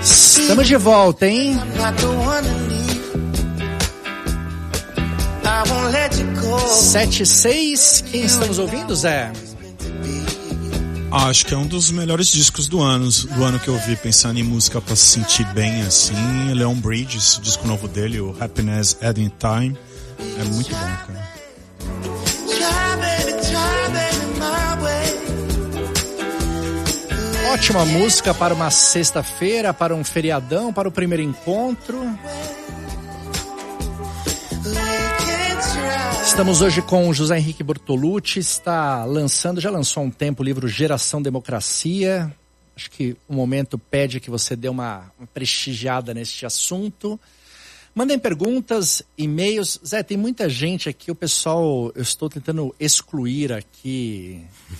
Estamos de volta, hein? 7:06. Quem estamos ouvindo, Zé? Acho que é um dos melhores discos do ano que eu vi, pensando em música pra se sentir bem, assim. Leon Bridges, o disco novo dele, o Happiness at Any Time. É muito bom, cara. Ótima música para uma sexta-feira, para um feriadão, para o primeiro encontro. Estamos hoje com o José Henrique Bortolucci, já lançou há um tempo o livro Geração Democracia. Acho que o momento pede que você dê uma prestigiada neste assunto. Mandem perguntas, e-mails. Zé, tem muita gente aqui, o pessoal, eu estou tentando excluir aqui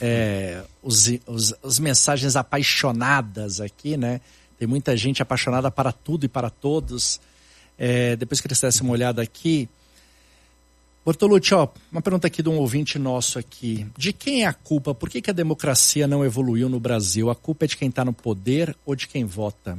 os mensagens apaixonadas aqui, né? Tem muita gente apaixonada para tudo e para todos. Depois que eles dessem uma olhada aqui. Bortolucci, uma pergunta aqui de um ouvinte nosso aqui. De quem é a culpa? Por que a democracia não evoluiu no Brasil? A culpa é de quem está no poder ou de quem vota?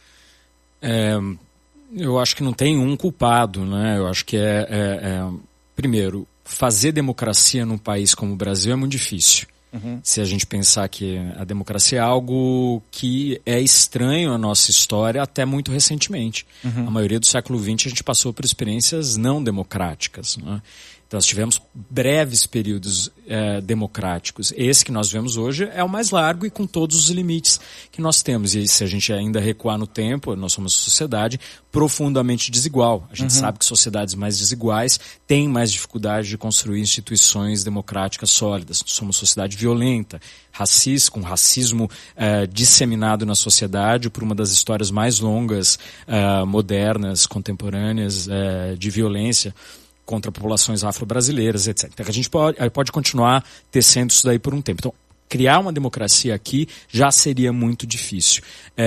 Eu acho que não tem um culpado, né? Eu acho que primeiro, fazer democracia num país como o Brasil é muito difícil. Uhum. Se a gente pensar que a democracia é algo que é estranho à nossa história até muito recentemente. Uhum. A maioria do século XX a gente passou por experiências não democráticas, né? Então nós tivemos breves períodos democráticos. Esse que nós vemos hoje é o mais largo e com todos os limites que nós temos. E se a gente ainda recuar no tempo, nós somos uma sociedade profundamente desigual. A gente sabe que sociedades mais desiguais têm mais dificuldade de construir instituições democráticas sólidas. Somos uma sociedade violenta, racista, com racismo disseminado na sociedade por uma das histórias mais longas, modernas, contemporâneas de violência contra populações afro-brasileiras, etc. Então, a gente pode continuar tecendo isso daí por um tempo. Então, criar uma democracia aqui já seria muito difícil.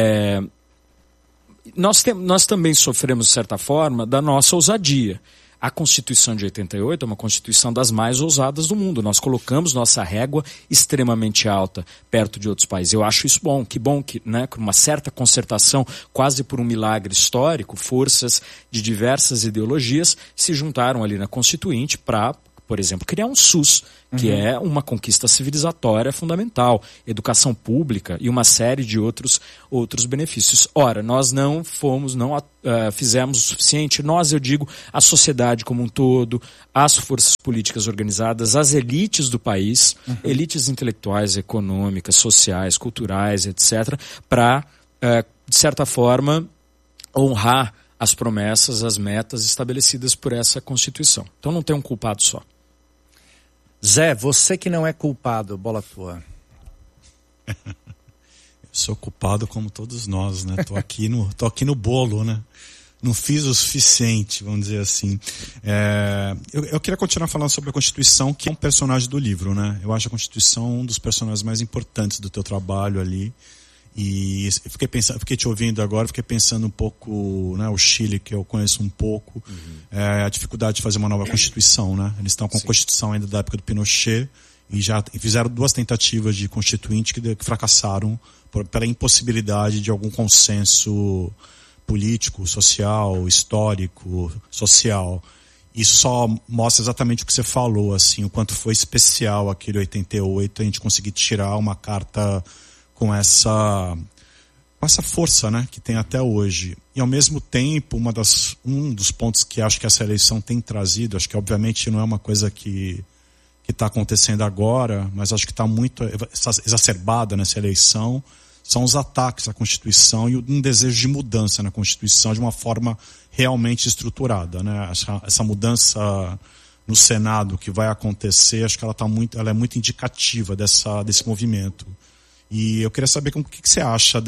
Nós também sofremos, de certa forma, da nossa ousadia. A Constituição de 88 é uma Constituição das mais ousadas do mundo. Nós colocamos nossa régua extremamente alta perto de outros países. Eu acho isso bom. Que bom que, né, com uma certa concertação, quase por um milagre histórico, forças de diversas ideologias se juntaram ali na Constituinte para, por exemplo, criar um SUS, que é uma conquista civilizatória fundamental, educação pública e uma série de outros benefícios. Ora, nós não fizemos o suficiente, eu digo, a sociedade como um todo, as forças políticas organizadas, as elites do país, elites intelectuais, econômicas, sociais, culturais, etc., para, de certa forma, honrar as promessas, as metas estabelecidas por essa Constituição. Então não tem um culpado só. Zé, você que não é culpado, bola tua. Eu sou culpado como todos nós, né? Tô aqui no bolo, né? Não fiz o suficiente, vamos dizer assim. Eu queria continuar falando sobre a Constituição, que é um personagem do livro, né? Eu acho a Constituição um dos personagens mais importantes do teu trabalho ali. E fiquei te ouvindo agora, fiquei pensando um pouco, né, o Chile, que eu conheço um pouco, a dificuldade de fazer uma nova Constituição, né? Eles estão com a Constituição ainda da época do Pinochet e já fizeram 2 tentativas de constituinte que fracassaram pela impossibilidade de algum consenso político, social, histórico, social. Isso só mostra exatamente o que você falou, assim, o quanto foi especial aquele 88, a gente conseguir tirar uma carta com essa força, né, que tem até hoje. E ao mesmo tempo, um dos pontos que acho que essa eleição tem trazido, acho que obviamente não é uma coisa que está acontecendo agora, mas acho que está muito exacerbada nessa eleição, são os ataques à Constituição e um desejo de mudança na Constituição de uma forma realmente estruturada, né? Essa mudança no Senado que vai acontecer, acho que ela é muito indicativa desse movimento. E eu queria saber o que você acha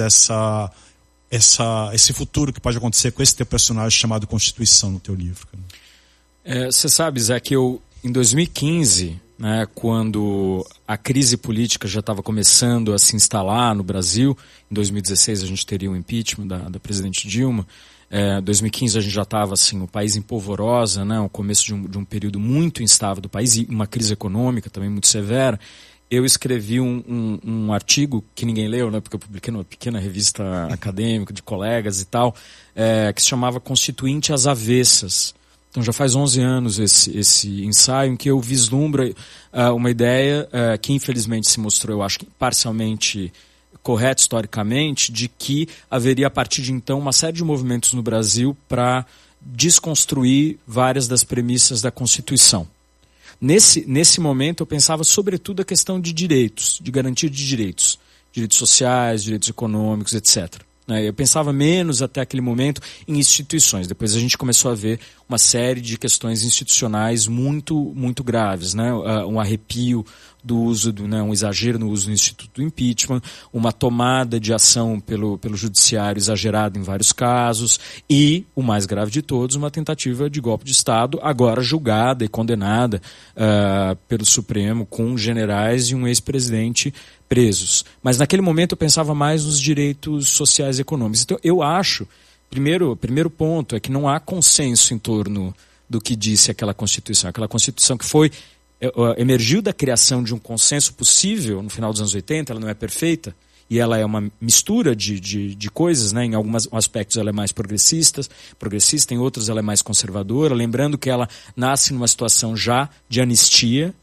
esse futuro que pode acontecer com esse teu personagem chamado Constituição no teu livro. Você sabe, Zé, que em 2015, né, quando a crise política já estava começando a se instalar no Brasil, em 2016 a gente teria o impeachment da presidente Dilma, 2015 a gente já estava assim, o país em polvorosa, né, o começo de um período muito instável do país e uma crise econômica também muito severa. eu escrevi um artigo que ninguém leu, né, porque eu publiquei numa pequena revista acadêmica de colegas e tal, que se chamava Constituinte às Avessas. Então já faz 11 anos esse ensaio em que eu vislumbro uma ideia que infelizmente se mostrou, eu acho que parcialmente correta historicamente, de que haveria a partir de então uma série de movimentos no Brasil para desconstruir várias das premissas da Constituição. Nesse momento eu pensava sobretudo a questão de direitos, de garantia de direitos sociais, direitos econômicos, etc. Eu pensava menos até aquele momento em instituições. Depois a gente começou a ver uma série de questões institucionais muito, muito graves, né? Um arrepio do uso, um exagero no uso do instituto do impeachment, uma tomada de ação pelo judiciário exagerada em vários casos e, o mais grave de todos, uma tentativa de golpe de Estado, agora julgada e condenada pelo Supremo, com generais e um ex-presidente presos. Mas naquele momento eu pensava mais nos direitos sociais e econômicos. Então eu acho, primeiro ponto é que não há consenso em torno do que disse aquela Constituição. Aquela Constituição que emergiu da criação de um consenso possível no final dos anos 80, ela não é perfeita, e ela é uma mistura de coisas, né? Em alguns aspectos ela é mais progressista, em outros ela é mais conservadora, lembrando que ela nasce numa situação já de anistia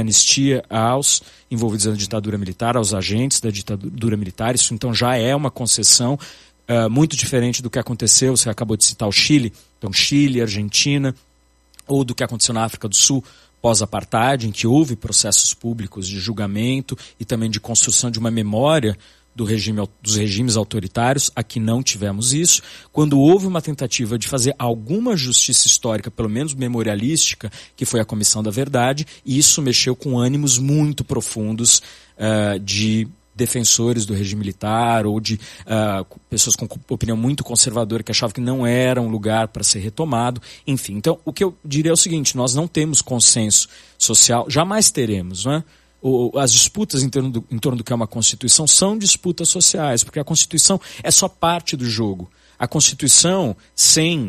aos envolvidos na ditadura militar, aos agentes da ditadura militar. Isso então já é uma concessão muito diferente do que aconteceu, você acabou de citar o Chile, então Chile, Argentina, ou do que aconteceu na África do Sul, pós-apartheid, em que houve processos públicos de julgamento e também de construção de uma memória dos regimes autoritários. Aqui não tivemos isso. Quando houve uma tentativa de fazer alguma justiça histórica, pelo menos memorialística, que foi a Comissão da Verdade, e isso mexeu com ânimos muito profundos de defensores do regime militar ou de pessoas com opinião muito conservadora que achavam que não era um lugar para ser retomado. Enfim, então o que eu diria é o seguinte: nós não temos consenso social, jamais teremos, né? As disputas em torno do que é uma Constituição são disputas sociais, porque a Constituição é só parte do jogo. A Constituição, sem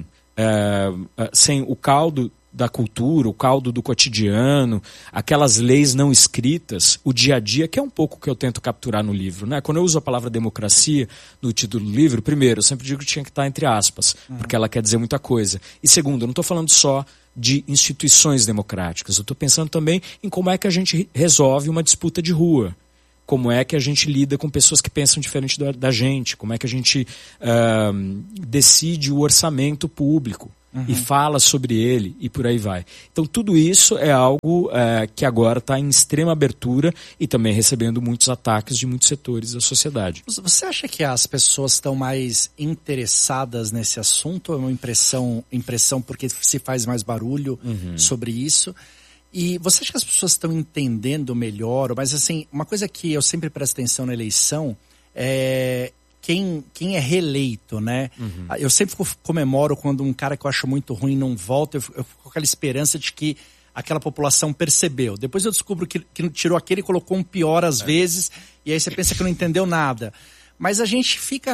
o caldo da cultura, o caldo do cotidiano, aquelas leis não escritas, o dia a dia, que é um pouco o que eu tento capturar no livro, né? Quando eu uso a palavra democracia no título do livro, primeiro, eu sempre digo que tinha que estar entre aspas, porque ela quer dizer muita coisa. E segundo, eu não estou falando só de instituições democráticas, eu estou pensando também em como é que a gente resolve uma disputa de rua. Como é que a gente lida com pessoas que pensam diferente da gente, como é que a gente decide o orçamento público e fala sobre ele e por aí vai. Então tudo isso é algo que agora está em extrema abertura e também recebendo muitos ataques de muitos setores da sociedade. Você acha que as pessoas estão mais interessadas nesse assunto? É uma impressão porque se faz mais barulho sobre isso? E você acha que as pessoas estão entendendo melhor? Mas assim, uma coisa que eu sempre presto atenção na eleição é quem é reeleito, né? Eu sempre comemoro quando um cara que eu acho muito ruim não volta, eu fico com aquela esperança de que aquela população percebeu. Depois eu descubro que tirou aquele e colocou um pior às vezes, e aí você pensa que não entendeu nada. Mas a gente fica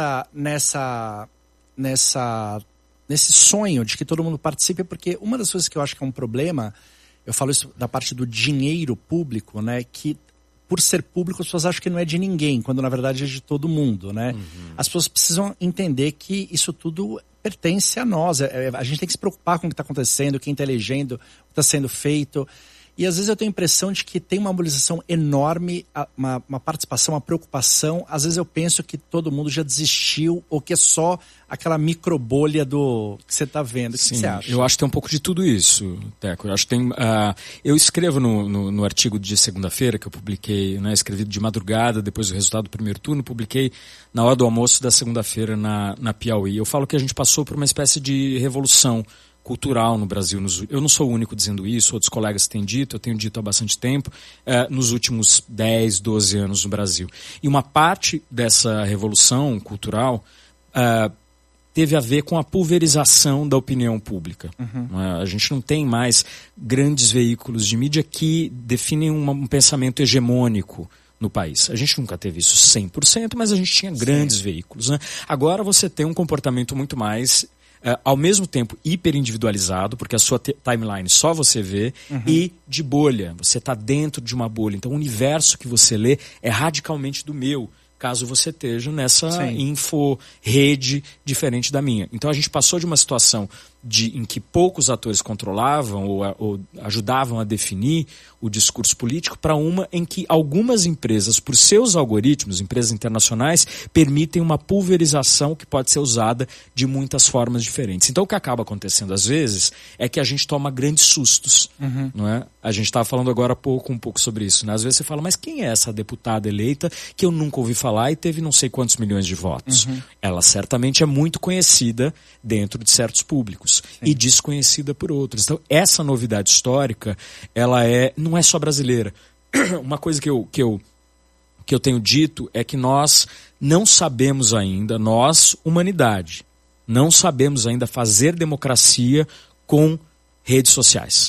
nesse sonho de que todo mundo participe, porque uma das coisas que eu acho que é um problema, eu falo isso da parte do dinheiro público, né? Que por ser público as pessoas acham que não é de ninguém, quando na verdade é de todo mundo, né? As pessoas precisam entender que isso tudo pertence a nós. A gente tem que se preocupar com o que está acontecendo, quem está elegendo, o que está sendo feito. E às vezes eu tenho a impressão de que tem uma mobilização enorme, uma participação, uma preocupação. Às vezes eu penso que todo mundo já desistiu ou que é só aquela microbolha do que você está vendo. O que você acha? Eu acho que tem um pouco de tudo isso, Teco. Eu acho que tem. Eu escrevo no artigo de segunda-feira que eu publiquei, né, escrevi de madrugada, depois do resultado do primeiro turno, publiquei na hora do almoço da segunda-feira na Piauí. Eu falo que a gente passou por uma espécie de revolução cultural no Brasil. Eu não sou o único dizendo isso, outros colegas têm dito, eu tenho dito há bastante tempo, nos últimos 10, 12 anos no Brasil. E uma parte dessa revolução cultural teve a ver com a pulverização da opinião pública. A gente não tem mais grandes veículos de mídia que definem um pensamento hegemônico no país. A gente nunca teve isso 100%, mas a gente tinha grandes veículos, né? Agora você tem um comportamento muito mais ao mesmo tempo hiperindividualizado, porque a sua timeline só você vê, e de bolha. Você está dentro de uma bolha. Então o universo que você lê é radicalmente do meu, caso você esteja nessa info-rede diferente da minha. Então a gente passou de uma situação em que poucos atores controlavam ou ajudavam a definir o discurso político para uma em que algumas empresas, por seus algoritmos, empresas internacionais, permitem uma pulverização que pode ser usada de muitas formas diferentes. Então o que acaba acontecendo às vezes é que a gente toma grandes sustos. Não é? A gente estava falando agora há pouco um pouco sobre isso. Né? Às vezes você fala, mas quem é essa deputada eleita que eu nunca ouvi falar e teve não sei quantos milhões de votos? Ela certamente é muito conhecida dentro de certos públicos. E desconhecida por outros. Então, essa novidade histórica, ela não é só brasileira. Uma coisa que eu tenho dito é que nós não sabemos ainda, nós, humanidade, não sabemos ainda fazer democracia com redes sociais.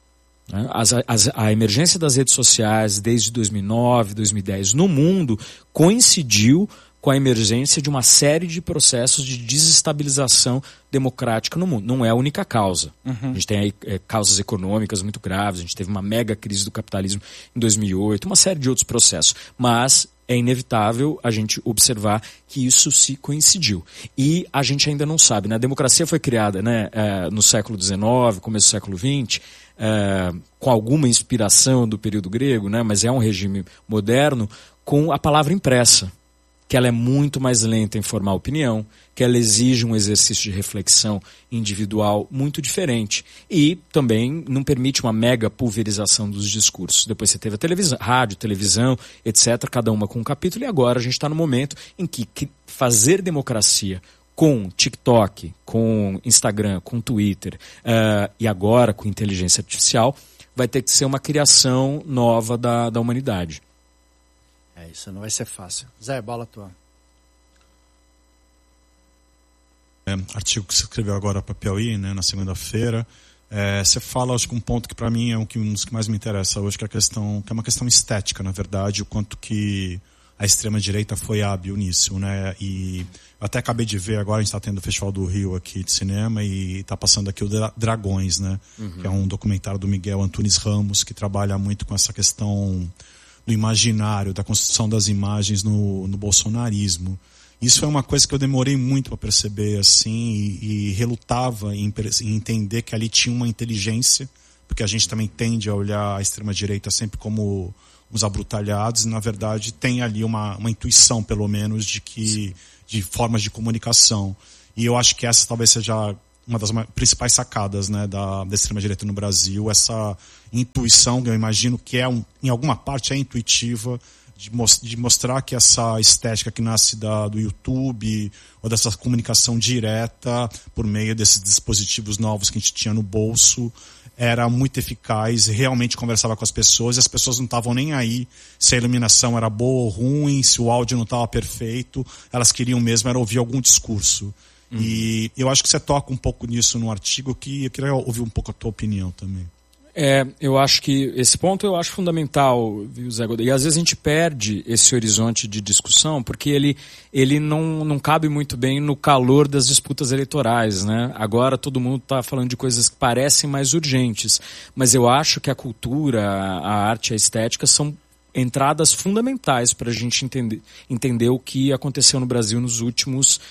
A emergência das redes sociais desde 2009, 2010 no mundo coincidiu com a emergência de uma série de processos de desestabilização democrática no mundo. Não é a única causa. A gente tem aí causas econômicas muito graves, a gente teve uma mega crise do capitalismo em 2008, uma série de outros processos. Mas é inevitável a gente observar que isso se coincidiu. E a gente ainda não sabe. Né? A democracia foi criada, né, no século XIX, começo do século XX, com alguma inspiração do período grego, né, mas é um regime moderno, com a palavra impressa, que ela é muito mais lenta em formar opinião, que ela exige um exercício de reflexão individual muito diferente e também não permite uma mega pulverização dos discursos. Depois você teve a televisão, rádio, televisão, etc., cada uma com um capítulo, e agora a gente está no momento em que fazer democracia com TikTok, com Instagram, com Twitter e agora com inteligência artificial vai ter que ser uma criação nova da humanidade. Isso não vai ser fácil. Zé, bola tua. Artigo que você escreveu agora para a Piauí, né, na segunda-feira. Você fala, acho que um ponto que para mim é um dos que mais me interessa hoje, que é uma questão estética, na verdade, o quanto que a extrema-direita foi hábil nisso, né? E eu até acabei de ver agora, a gente está tendo o Festival do Rio aqui de cinema e está passando aqui o Dragões, né? Que é um documentário do Miguel Antunes Ramos, que trabalha muito com essa questão do imaginário, da construção das imagens no bolsonarismo. Isso é uma coisa que eu demorei muito para perceber, assim, e relutava em entender que ali tinha uma inteligência, porque a gente também tende a olhar a extrema-direita sempre como os abrutalhados, e na verdade tem ali uma intuição, pelo menos, de formas de comunicação. E eu acho que essa talvez seja uma das principais sacadas, né, da extrema-direita no Brasil, essa intuição, que eu imagino que em alguma parte é intuitiva, de mostrar que essa estética que nasce do YouTube, ou dessa comunicação direta por meio desses dispositivos novos que a gente tinha no bolso, era muito eficaz, realmente conversava com as pessoas, e as pessoas não estavam nem aí se a iluminação era boa ou ruim, se o áudio não estava perfeito, elas queriam mesmo era ouvir algum discurso. E eu acho que você toca um pouco nisso no artigo, que eu queria ouvir um pouco a tua opinião também. Eu acho que esse ponto eu acho fundamental, viu, Zé Godoy? E às vezes a gente perde esse horizonte de discussão porque ele não cabe muito bem no calor das disputas eleitorais, né? Agora todo mundo está falando de coisas que parecem mais urgentes, mas eu acho que a cultura, a arte e a estética são entradas fundamentais para a gente entender o que aconteceu no Brasil nos últimos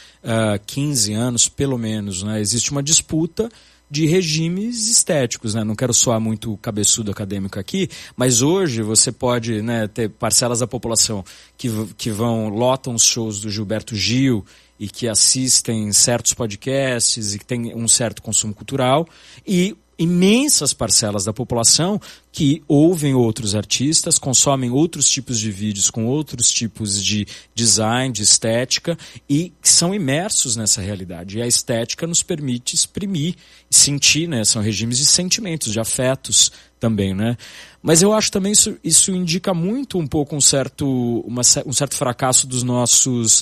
15 anos, pelo menos, né? Existe uma disputa de regimes estéticos, né? Não quero soar muito cabeçudo acadêmico aqui, mas hoje você pode, né, ter parcelas da população que lotam os shows do Gilberto Gil e que assistem certos podcasts e que tem um certo consumo cultural, e imensas parcelas da população que ouvem outros artistas, consomem outros tipos de vídeos com outros tipos de design, de estética, e que são imersos nessa realidade. E a estética nos permite exprimir e sentir, né? São regimes de sentimentos, de afetos também, né? Mas eu acho também isso indica muito um pouco um certo fracasso dos nossos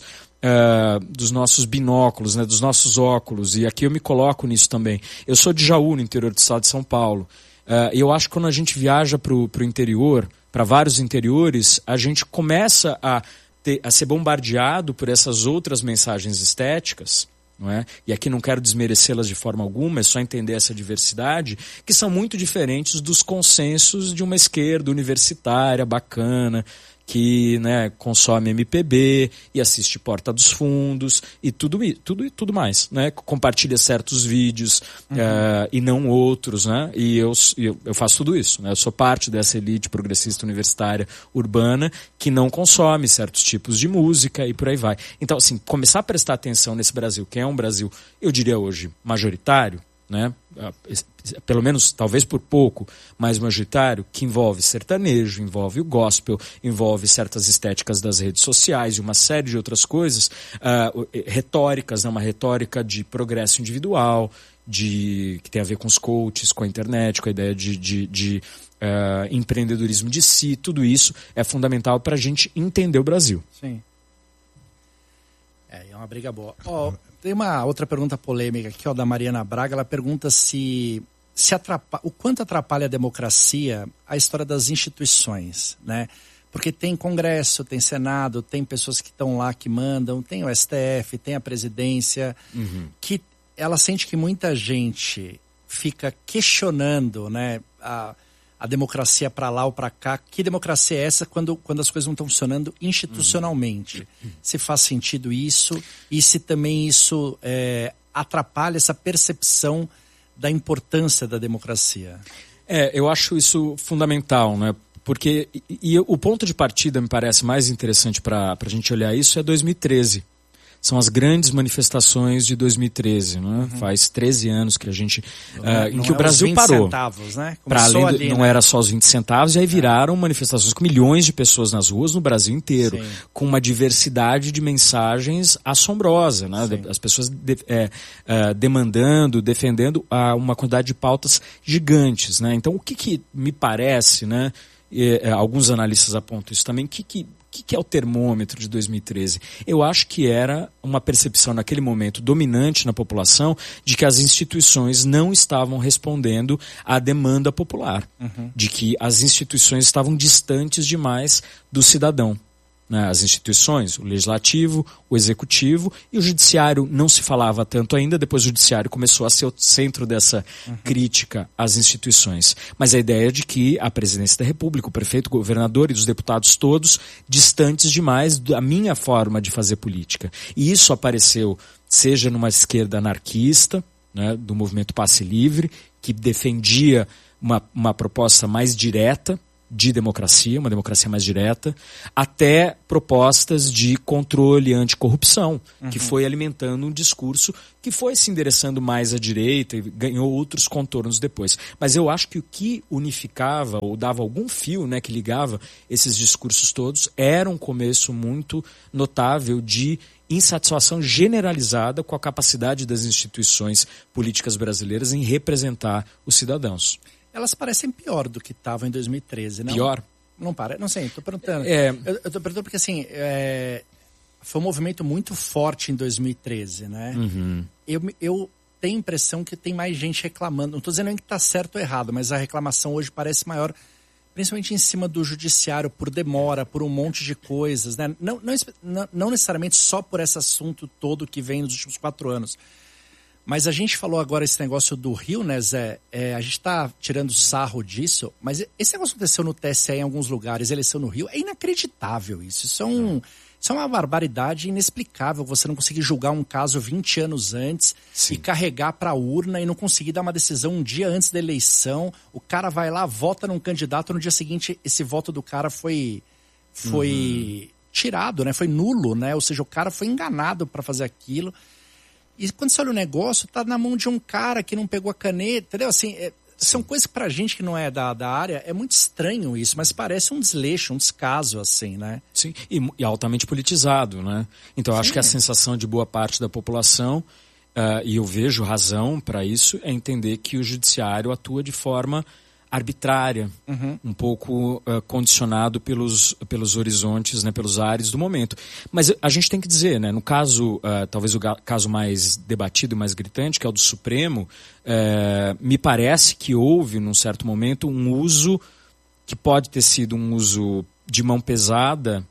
binóculos, né, dos nossos óculos, e aqui eu me coloco nisso também. Eu sou de Jaú, no interior do estado de São Paulo, e eu acho que quando a gente viaja para o interior, para vários interiores, a gente começa a ser bombardeado por essas outras mensagens estéticas, não é? E aqui não quero desmerecê-las de forma alguma, é só entender essa diversidade, que são muito diferentes dos consensos de uma esquerda universitária bacana, que, né, consome MPB e assiste Porta dos Fundos e tudo mais, né? Compartilha certos vídeos e não outros, né? E eu faço tudo isso, né? Eu sou parte dessa elite progressista universitária urbana que não consome certos tipos de música e por aí vai. Então, assim, começar a prestar atenção nesse Brasil, que é um Brasil, eu diria hoje, majoritário, né? Pelo menos, talvez por pouco, mais majoritário, que envolve sertanejo, envolve o gospel, envolve certas estéticas das redes sociais e uma série de outras coisas, retóricas, né? Uma retórica de progresso individual, que tem a ver com os coaches, com a internet, com a ideia de empreendedorismo de si. Tudo isso é fundamental para a gente entender o Brasil. Sim. É uma briga boa. Tem uma outra pergunta polêmica aqui, da Mariana Braga. Ela pergunta o quanto atrapalha a democracia a história das instituições, né? Porque tem Congresso, tem Senado, tem pessoas que estão lá que mandam, tem o STF, tem a presidência, que ela sente que muita gente fica questionando, né, a democracia para lá ou para cá. Que democracia é essa quando as coisas não estão funcionando institucionalmente? Se faz sentido isso e se também isso atrapalha essa percepção da importância da democracia? Eu acho isso fundamental, né? Porque o ponto de partida me parece mais interessante para a gente olhar isso é 2013. São as grandes manifestações de 2013, né? Faz 13 anos que a gente... em que o Brasil parou. Centavos, né? Não era só os 20 centavos, e aí viraram manifestações com milhões de pessoas nas ruas no Brasil inteiro, com uma diversidade de mensagens assombrosa, né? As pessoas demandando, defendendo uma quantidade de pautas gigantes, né? Então, o que me parece, né? Alguns analistas apontam isso também, o que é o termômetro de 2013? Eu acho que era uma percepção naquele momento dominante na população de que as instituições não estavam respondendo à demanda popular, de que as instituições estavam distantes demais do cidadão. As instituições, o legislativo, o executivo e o judiciário não se falava tanto ainda, depois o judiciário começou a ser o centro dessa crítica às instituições. Mas a ideia de que a presidência da República, o prefeito, o governador e os deputados todos distantes demais da minha forma de fazer política. E isso apareceu, seja numa esquerda anarquista, né, do movimento Passe Livre, que defendia uma proposta mais direta de democracia, uma democracia mais direta, até propostas de controle anticorrupção, que foi alimentando um discurso que foi se endereçando mais à direita e ganhou outros contornos depois. Mas eu acho que o que unificava ou dava algum fio, né, que ligava esses discursos todos era um começo muito notável de insatisfação generalizada com a capacidade das instituições políticas brasileiras em representar os cidadãos. Elas parecem pior do que estavam em 2013, não? Pior? Não parece? Não sei, estou perguntando. Eu estou perguntando porque, assim, foi um movimento muito forte em 2013, né? Eu tenho a impressão que tem mais gente reclamando. Não estou dizendo nem que está certo ou errado, mas a reclamação hoje parece maior, principalmente em cima do judiciário, por demora, por um monte de coisas, né? Não necessariamente só por esse assunto todo que vem nos últimos 4 anos. Mas a gente falou agora esse negócio do Rio, né, Zé? A gente está tirando sarro disso, mas esse negócio aconteceu no TSE em alguns lugares, eleição no Rio, é inacreditável isso. Isso é uma barbaridade inexplicável, você não conseguir julgar um caso 20 anos antes e carregar para a urna e não conseguir dar uma decisão um dia antes da eleição. O cara vai lá, vota num candidato, no dia seguinte esse voto do cara foi tirado, né? Foi nulo, né? Ou seja, o cara foi enganado para fazer aquilo. E quando você olha o negócio, tá na mão de um cara que não pegou a caneta, entendeu? Assim, são coisas que pra gente que não é da área, é muito estranho isso, mas parece um desleixo, um descaso, assim, né? Sim, e altamente politizado, né? Então eu acho que a sensação de boa parte da população, e eu vejo razão para isso, é entender que o judiciário atua de forma arbitrária, um pouco condicionado pelos horizontes, né, pelos ares do momento. Mas a gente tem que dizer, né, no caso, talvez o caso mais debatido e mais gritante, que é o do Supremo, me parece que houve, num certo momento, um uso que pode ter sido um uso de mão pesada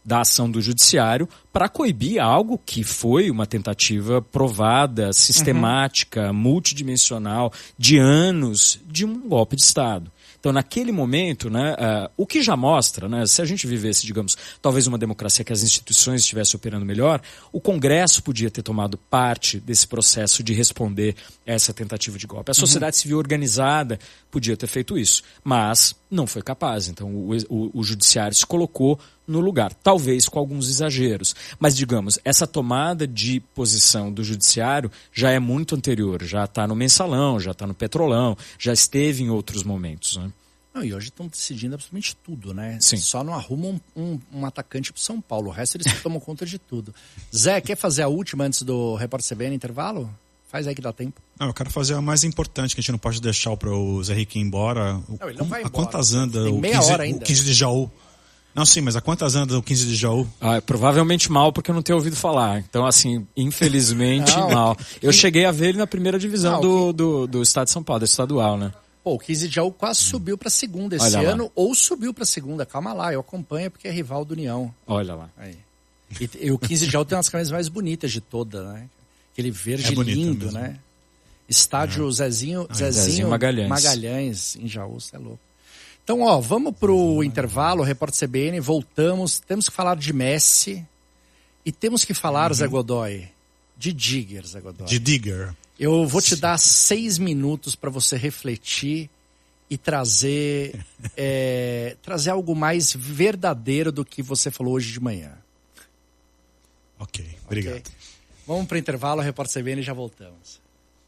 da ação do judiciário para coibir algo que foi uma tentativa provada, sistemática, multidimensional, de anos de um golpe de Estado. Então, naquele momento, né, o que já mostra, né, se a gente vivesse, digamos, talvez uma democracia que as instituições estivessem operando melhor, o Congresso podia ter tomado parte desse processo de responder a essa tentativa de golpe. A sociedade civil organizada podia ter feito isso, mas não foi capaz. Então, o judiciário se colocou no lugar, talvez com alguns exageros. Mas, digamos, essa tomada de posição do judiciário já é muito anterior, já está no Mensalão, já está no Petrolão, já esteve em outros momentos, né? Não, e hoje estão decidindo absolutamente tudo, né? Sim. Só não arrumam um atacante pro São Paulo, o resto eles tomam conta de tudo. Zé, quer fazer a última antes do Repórter CBN intervalo? Faz aí que dá tempo. Não, eu quero fazer a mais importante, que a gente não pode deixar para o Zé Henrique ir embora. Não, ele não vai embora. A quantas anda Tem meia hora ainda. O 15 de Jaú? Não, sim, mas a quantas anda o 15 de Jaú? Provavelmente mal, porque eu não tenho ouvido falar. Então, assim, infelizmente, mal. Eu cheguei a ver ele na primeira divisão do Estado de São Paulo, da estadual, né? Pô, o 15 de Jaú quase subiu pra segunda esse ano, ou subiu pra segunda. Calma lá, eu acompanho porque é rival do União. Olha lá. Aí. E o 15 de Jaú tem umas camisas mais bonitas de toda, né? Aquele verde lindo, mesmo, né? Estádio Zezinho Magalhães em Jaú, você é louco. Então, ó, vamos pro intervalo, Repórter CBN, voltamos. Temos que falar de Messi e temos que falar, Zé Godoy, de Digger, Zé Godoy. De Digger. Eu vou te dar 6 minutos para você refletir e trazer algo mais verdadeiro do que você falou hoje de manhã. Ok, obrigado. Okay. Vamos pro intervalo, Repórter CBN, e já voltamos.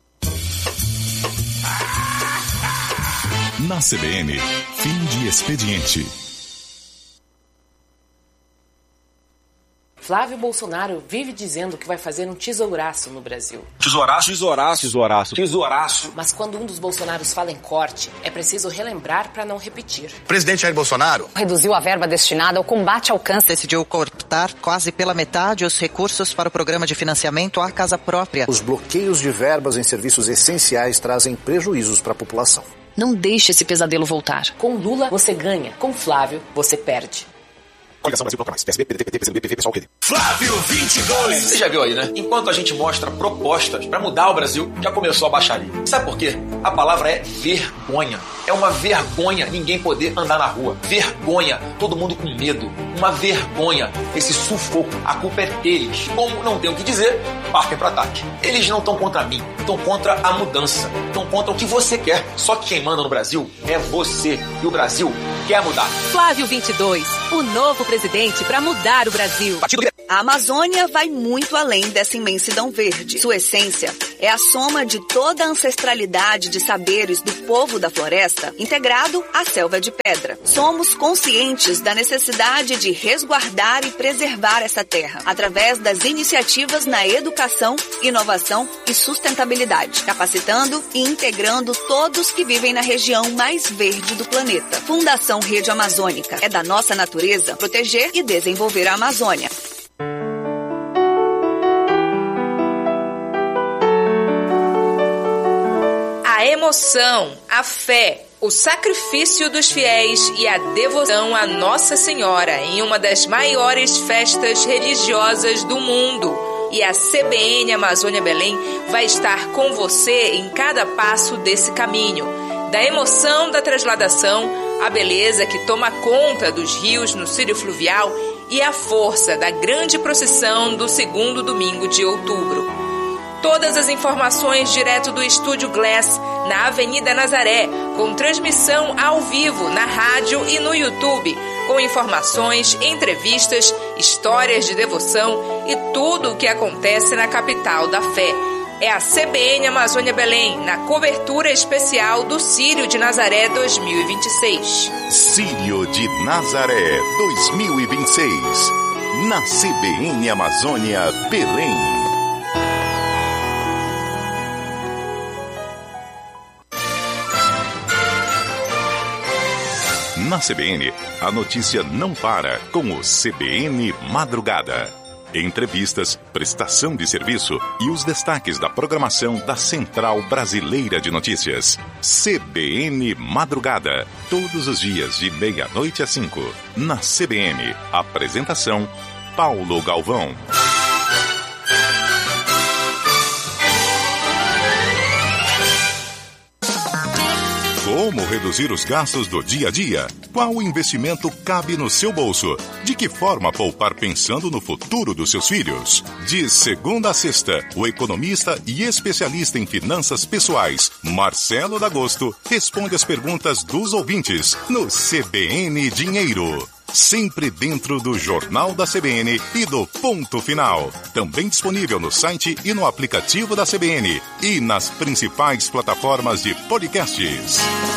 Na CBN, fim de expediente. Flávio Bolsonaro vive dizendo que vai fazer um tesouraço no Brasil. Tesouraço. Mas quando um dos Bolsonaros fala em corte, é preciso relembrar para não repetir. Presidente Jair Bolsonaro reduziu a verba destinada ao combate ao câncer. Decidiu cortar quase pela metade os recursos para o programa de financiamento à casa própria. Os bloqueios de verbas em serviços essenciais trazem prejuízos para a população. Não deixe esse pesadelo voltar. Com Lula, você ganha. Com Flávio, você perde. Coligação Brasil Proclamais. PSB, PDT, PSDB, PV, PSOL, PD. Flávio 22. Você já viu aí, né? Enquanto a gente mostra propostas para mudar o Brasil, já começou a baixaria. Sabe por quê? A palavra é vergonha. É uma vergonha ninguém poder andar na rua. Vergonha. Todo mundo com medo. Uma vergonha. Esse sufoco. A culpa é deles. Como não tem o que dizer, partem para ataque. Eles não estão contra mim. Estão contra a mudança. Estão contra o que você quer. Só que quem manda no Brasil é você. E o Brasil quer mudar. Flávio 22. O novo presidente para mudar o Brasil. A Amazônia vai muito além dessa imensidão verde. Sua essência é a soma de toda a ancestralidade de saberes do povo da floresta, integrado à selva de pedra. Somos conscientes da necessidade de resguardar e preservar essa terra, através das iniciativas na educação, inovação e sustentabilidade, capacitando e integrando todos que vivem na região mais verde do planeta. Fundação Rede Amazônica. É da nossa natureza proteger e desenvolver a Amazônia. A emoção, a fé, o sacrifício dos fiéis e a devoção à Nossa Senhora em uma das maiores festas religiosas do mundo. E a CBN Amazônia Belém vai estar com você em cada passo desse caminho. Da emoção da trasladação, a beleza que toma conta dos rios no Círio Fluvial e a força da grande procissão do segundo domingo de outubro. Todas as informações direto do Estúdio Glass, na Avenida Nazaré, com transmissão ao vivo na rádio e no YouTube, com informações, entrevistas, histórias de devoção e tudo o que acontece na capital da fé. É a CBN Amazônia Belém, na cobertura especial do Círio de Nazaré 2026. Círio de Nazaré 2026, na CBN Amazônia Belém. Na CBN, a notícia não para com o CBN Madrugada. entrevistas, prestação de serviço e os destaques da programação da Central Brasileira de Notícias. CBN Madrugada, todos os dias de 00h às 5h. Na CBN, apresentação Paulo Galvão. Como reduzir os gastos do dia a dia? Qual investimento cabe no seu bolso? De que forma poupar pensando no futuro dos seus filhos? De segunda a sexta, o economista e especialista em finanças pessoais, Marcelo D'Agosto, responde as perguntas dos ouvintes no CBN Dinheiro. Sempre dentro do Jornal da CBN e do Ponto Final. Também disponível no site e no aplicativo da CBN e nas principais plataformas de podcasts.